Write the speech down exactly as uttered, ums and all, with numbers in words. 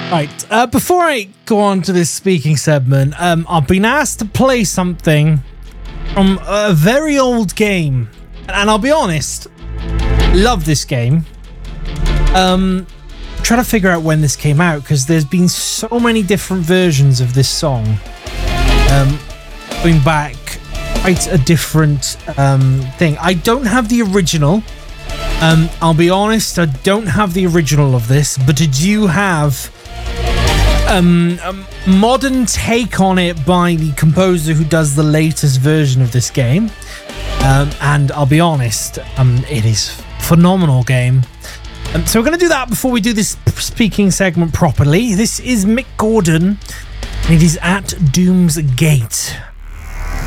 Right, uh, before I go on to this speaking segment, um, I've been asked to play something from a very old game. And I'll be honest, love this game. Um, trying to figure out when this came out, because there's been so many different versions of this song. Um, going back quite a different um, thing. I don't have the original. Um, I'll be honest, I don't have the original of this, but I do have um, a modern take on it by the composer who does the latest version of this game. Um, and I'll be honest, um, it is a phenomenal game. Um, so we're going to do that before we do this speaking segment properly. This is Mick Gordon, and it is At Doom's Gate.